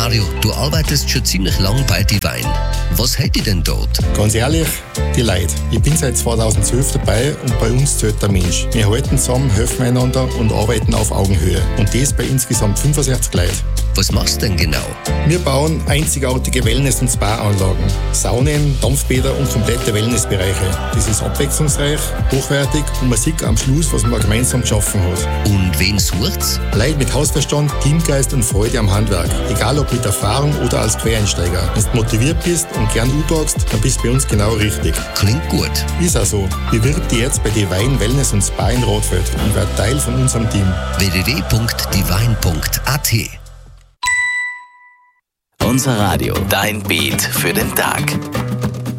Mario, du arbeitest schon ziemlich lang bei Divine. Was hält dich denn dort? Ganz ehrlich, die Leute. Ich bin seit 2012 dabei und bei uns zählt der Mensch. Wir halten zusammen, helfen einander und arbeiten auf Augenhöhe. Und das bei insgesamt 65 Leuten. Was machst du denn genau? Wir bauen einzigartige Wellness- und Spa-Anlagen, Saunen, Dampfbäder und komplette Wellnessbereiche. Das ist abwechslungsreich, hochwertig und man sieht am Schluss, was man gemeinsam geschaffen hat. Und wen sucht's? Leute mit Hausverstand, Teamgeist und Freude am Handwerk. Egal ob mit Erfahrung oder als Quereinsteiger. Wenn du motiviert bist und gern anpackst, dann bist du bei uns genau richtig. Klingt gut. Ist auch so. Bewirb dich jetzt bei Divine Wellness und Spa in Rothfeld und werd Teil von unserem Team. www.divine.at. Unser Radio, dein Beat für den Tag.